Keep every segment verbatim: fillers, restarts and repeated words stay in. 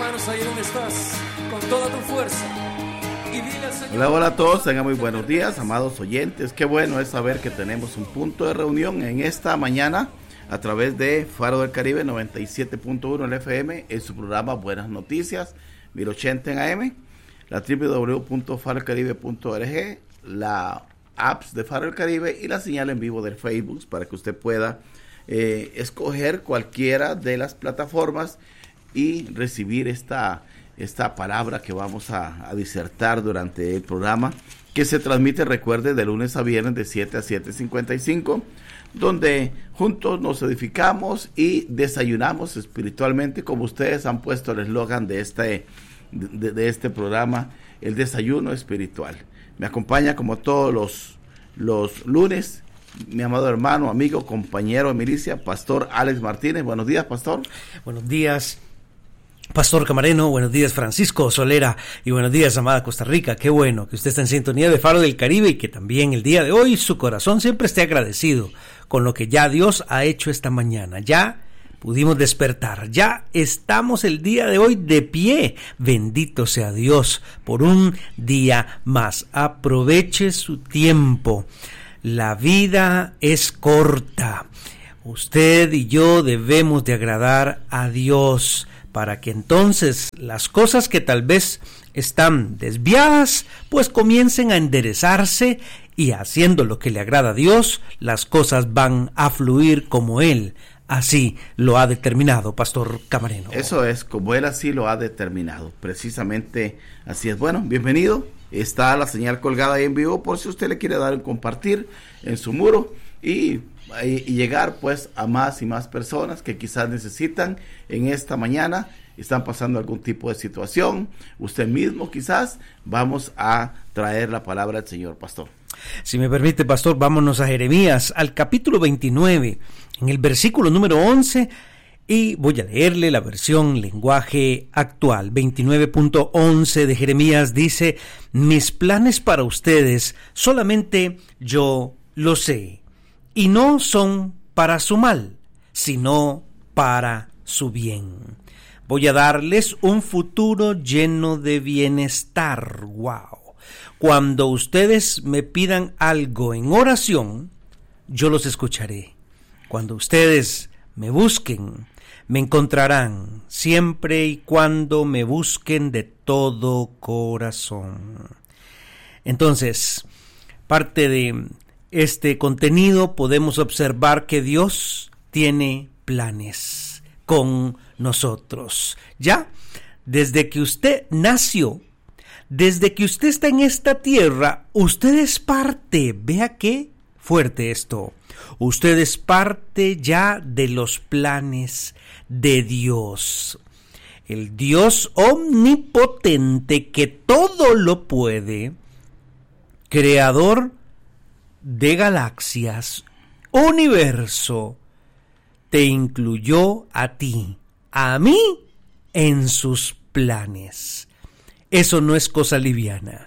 manos ahí donde estás, con toda tu fuerza. Y dile al Señor. Hola, hola a todos, tengan muy buenos días, amados oyentes. Qué bueno es saber que tenemos un punto de reunión en esta mañana a través de Faro del Caribe noventa y siete punto uno en el F M, en su programa Buenas Noticias, mil ochenta en A M, la doble u doble u doble u punto faro del caribe punto org, la apps de Faro del Caribe y la señal en vivo del Facebook para que usted pueda eh, escoger cualquiera de las plataformas y recibir esta, esta palabra que vamos a, a disertar durante el programa, que se transmite, recuerde, de lunes a viernes de siete a siete cincuenta y cinco, donde juntos nos edificamos y desayunamos espiritualmente, como ustedes han puesto el eslogan de este, de, de este programa, el desayuno espiritual. Me acompaña como todos los, los lunes mi amado hermano, amigo, compañero de milicia, Pastor Alex Martínez. Buenos días, Pastor. Buenos días, Pastor Camareno. Buenos días, Francisco Solera. Y buenos días, amada Costa Rica. Qué bueno que usted está en sintonía de Faro del Caribe y que también el día de hoy su corazón siempre esté agradecido con lo que ya Dios ha hecho esta mañana. Ya pudimos despertar, ya estamos el día de hoy de pie. Bendito sea Dios por un día más. Aproveche su tiempo. La vida es corta. Usted y yo debemos de agradar a Dios para que entonces las cosas que tal vez están desviadas, pues comiencen a enderezarse, y haciendo lo que le agrada a Dios, las cosas van a fluir como Él así lo ha determinado, Pastor Camareno. Eso es, como Él así lo ha determinado, precisamente así es. Bueno, bienvenido. Está la señal colgada ahí en vivo por si usted le quiere dar un compartir en su muro y, y, y llegar pues a más y más personas que quizás necesitan en esta mañana, están pasando algún tipo de situación, usted mismo quizás. Vamos a traer la palabra del Señor, Pastor. Si me permite, Pastor, vámonos a Jeremías, al capítulo veintinueve, en el versículo número once, y voy a leerle la versión lenguaje actual. Veintinueve punto once de Jeremías dice: mis planes para ustedes solamente yo lo sé, y no son para su mal, sino para su bien. Voy a darles un futuro lleno de bienestar. Wow. Cuando ustedes me pidan algo en oración, yo los escucharé. Cuando ustedes me busquen, me encontrarán, siempre y cuando me busquen de todo corazón. Entonces, parte de este contenido podemos observar que Dios tiene planes con nosotros. Ya, desde que usted nació, desde que usted está en esta tierra, usted es parte. Vea qué fuerte esto. Usted es parte ya de los planes de Dios. El Dios omnipotente que todo lo puede, creador de galaxias, universo, te incluyó a ti, a mí, en sus planes. Eso no es cosa liviana.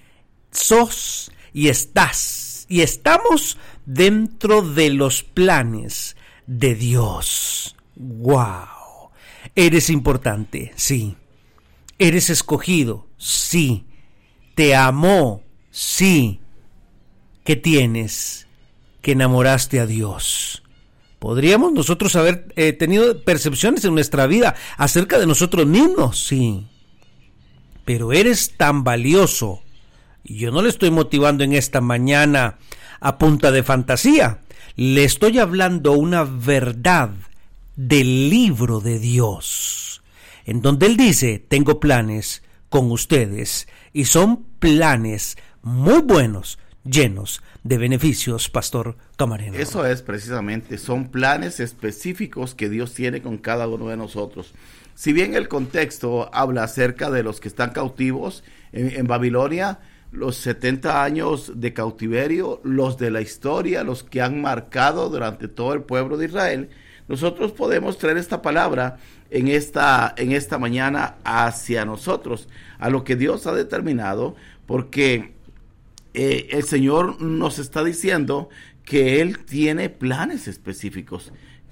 Sos y estás y estamos dentro de los planes de Dios. ¡Wow! Eres importante, sí. Eres escogido, sí. Te amó, sí. ¿Qué tienes? Que enamoraste a Dios. ¿Podríamos nosotros haber eh, tenido percepciones en nuestra vida acerca de nosotros mismos? Sí. Pero eres tan valioso. Y yo no le estoy motivando en esta mañana a punta de fantasía. Le estoy hablando una verdad del libro de Dios, en donde Él dice: tengo planes con ustedes, y son planes muy buenos, llenos de beneficios, Pastor Camareno. Eso es precisamente, son planes específicos que Dios tiene con cada uno de nosotros. Si bien el contexto habla acerca de los que están cautivos en, en Babilonia, los setenta años de cautiverio, los de la historia, los que han marcado durante todo el pueblo de Israel, nosotros podemos traer esta palabra en esta, en esta mañana hacia nosotros, a lo que Dios ha determinado, porque eh, el Señor nos está diciendo que Él tiene planes específicos,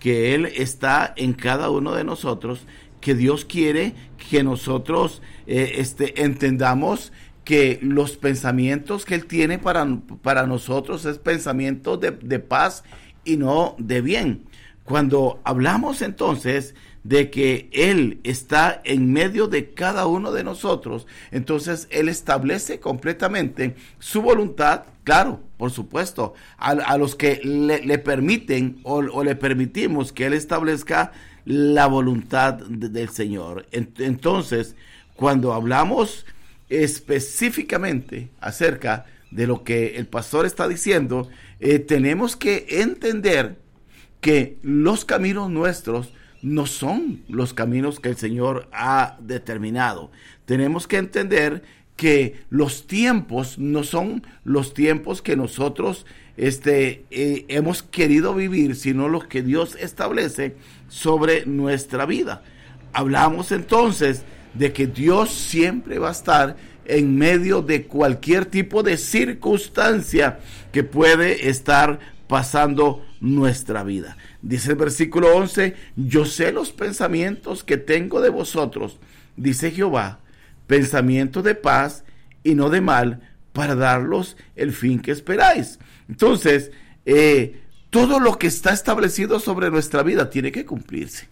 que Él está en cada uno de nosotros, que Dios quiere que nosotros eh, este, entendamos que los pensamientos que Él tiene para, para nosotros es pensamientos de, de paz y no de bien. Cuando hablamos entonces de que Él está en medio de cada uno de nosotros, entonces Él establece completamente su voluntad, claro, por supuesto, a, a los que le, le permiten o, o le permitimos que Él establezca la voluntad de, del Señor. Entonces, cuando hablamos específicamente acerca de lo que el pastor está diciendo, eh, tenemos que entender que los caminos nuestros no son los caminos que el Señor ha determinado. Tenemos que entender que los tiempos no son los tiempos que nosotros este, eh, hemos querido vivir, sino los que Dios establece sobre nuestra vida. Hablamos entonces de que Dios siempre va a estar en medio de cualquier tipo de circunstancia que puede estar pasando nuestra vida. Dice el versículo once, yo sé los pensamientos que tengo de vosotros, dice Jehová, pensamientos de paz y no de mal, para darlos el fin que esperáis. Entonces, eh, todo lo que está establecido sobre nuestra vida tiene que cumplirse.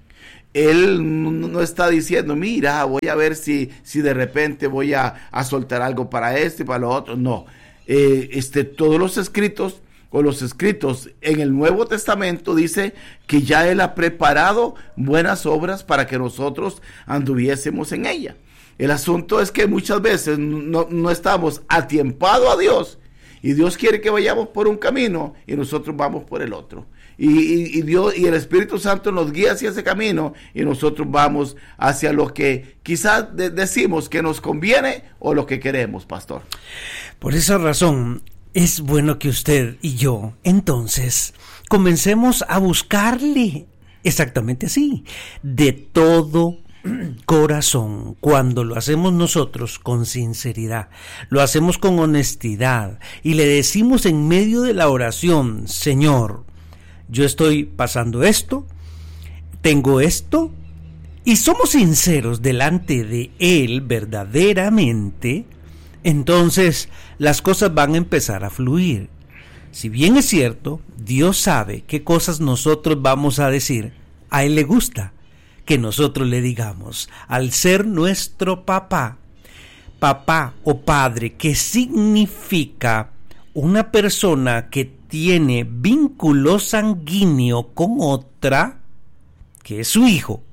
Él no está diciendo, mira, voy a ver si, si de repente voy a, a soltar algo para esto y para lo otro. No, eh, este, todos los escritos o los escritos en el Nuevo Testamento dice que ya Él ha preparado buenas obras para que nosotros anduviésemos en ella. El asunto es que muchas veces no, no estamos atiempados a Dios y Dios quiere que vayamos por un camino y nosotros vamos por el otro. Y, y, y Dios y el Espíritu Santo nos guía hacia ese camino y nosotros vamos hacia lo que quizás de, decimos que nos conviene o lo que queremos, pastor. Por esa razón es bueno que usted y yo entonces comencemos a buscarle exactamente así, de todo corazón. Cuando lo hacemos nosotros con sinceridad, lo hacemos con honestidad y le decimos en medio de la oración, Señor, yo estoy pasando esto, tengo esto, y somos sinceros delante de Él verdaderamente, entonces las cosas van a empezar a fluir. Si bien es cierto, Dios sabe qué cosas nosotros vamos a decir, a Él le gusta que nosotros le digamos, al ser nuestro papá, papá o padre, que significa una persona que tiene vínculo sanguíneo con otra, que es su hijo.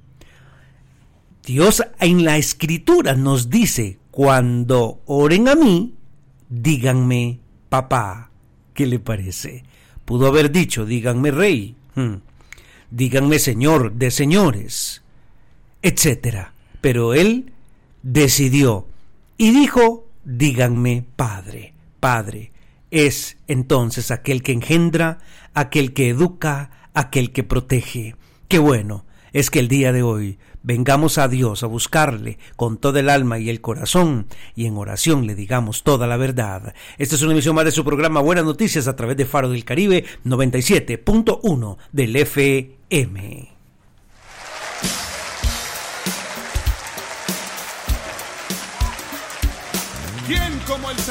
Dios en la Escritura nos dice, cuando oren a mí, díganme papá. ¿Qué le parece? Pudo haber dicho, díganme rey, hmm. díganme señor de señores, etcétera. Pero él decidió y dijo, díganme padre. Padre es entonces aquel que engendra, aquel que educa, aquel que protege. Qué bueno es que el día de hoy vengamos a Dios a buscarle con todo el alma y el corazón y en oración le digamos toda la verdad. Esta es una emisión más de su programa Buenas Noticias a través de Faro del Caribe noventa y siete punto uno del F M. ¿Quién como el